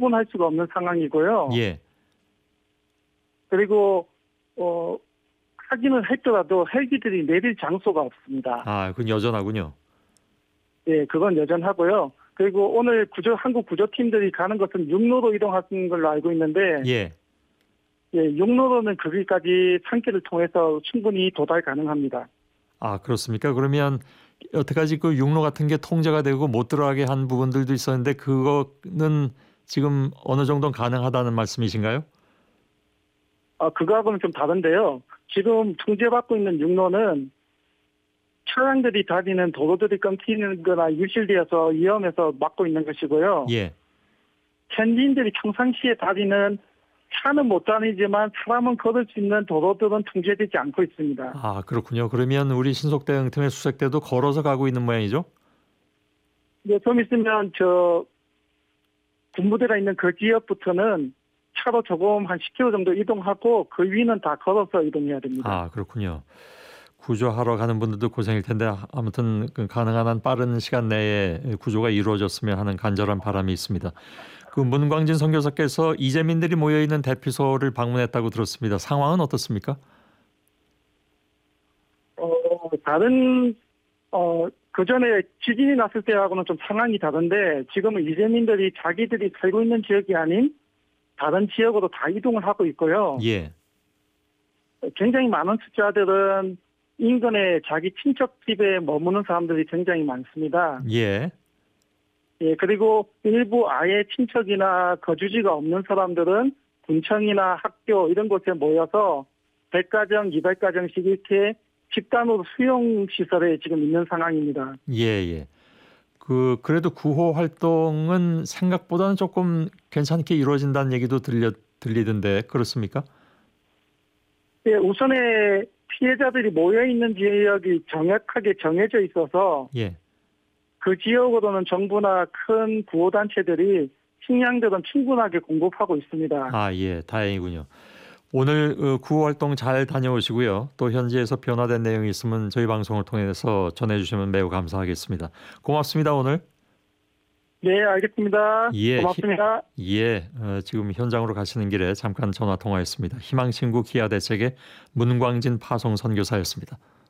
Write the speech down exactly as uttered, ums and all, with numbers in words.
구분할 수가 없는 상황이고요. 예. 그리고 어, 확인을 했더라도 헬기들이 내릴 장소가 없습니다. 아, 그건 여전하군요. 예, 그건 여전하고요. 그리고 오늘 구조 한국 구조팀들이 가는 것은 육로로 이동하는 걸로 알고 있는데, 예. 예, 육로로는 거기까지 산길을 통해서 충분히 도달 가능합니다. 아, 그렇습니까? 그러면 여태까지 그 육로 같은 게 통제가 되고 못 들어가게 한 부분들도 있었는데 그거는 지금 어느 정도는 가능하다는 말씀이신가요? 아, 그거하고는 좀 다른데요. 지금 통제받고 있는 육로는 차량들이 다니는 도로들이 끊기는 거나 유실되어서 위험해서 막고 있는 것이고요. 예. 현지인들이 평상시에 다니는 차는 못 다니지만 사람은 걸을 수 있는 도로들은 통제되지 않고 있습니다. 아, 그렇군요. 그러면 우리 신속대응팀의 수색대도 걸어서 가고 있는 모양이죠? 네, 좀 있으면 저 군부대가 있는 그 지역부터는 차로 조금 한 십 킬로미터 정도 이동하고 그 위는 다 걸어서 이동해야 됩니다. 아, 그렇군요. 구조하러 가는 분들도 고생일 텐데 아무튼 그 가능한 한 빠른 시간 내에 구조가 이루어졌으면 하는 간절한 바람이 있습니다. 그 문광진 선교사께서 이재민들이 모여있는 대피소를 방문했다고 들었습니다. 상황은 어떻습니까? 어, 다른 어, 그 전에 지진이 났을 때하고는 좀 상황이 다른데 지금은 이재민들이 자기들이 살고 있는 지역이 아닌 다른 지역으로 다 이동을 하고 있고요. 예. 굉장히 많은 숫자들은 인근에 자기 친척 집에 머무는 사람들이 굉장히 많습니다. 예. 예, 그리고 일부 아예 친척이나 거주지가 없는 사람들은 군청이나 학교 이런 곳에 모여서 백 가정, 이백 가정씩 이렇게 집단으로 수용시설에 지금 있는 상황입니다. 예, 예. 그, 그래도 구호 활동은 생각보다는 조금 괜찮게 이루어진다는 얘기도 들려, 들리던데, 그렇습니까? 예, 우선에 피해자들이 모여있는 지역이 정확하게 정해져 있어서 예. 그 지역으로는 정부나 큰 구호단체들이 식량들은 충분하게 공급하고 있습니다. 아, 예. 다행이군요. 오늘 구호 활동 잘 다녀오시고요. 또 현지에서 변화된 내용이 있으면 저희 방송을 통해서 전해주시면 매우 감사하겠습니다. 고맙습니다, 오늘. 네, 알겠습니다. 예, 고맙습니다. 히, 예, 어, 지금 현장으로 가시는 길에 잠깐 전화 통화했습니다. 희망친구 기아대책의 문광진 파송 선교사였습니다.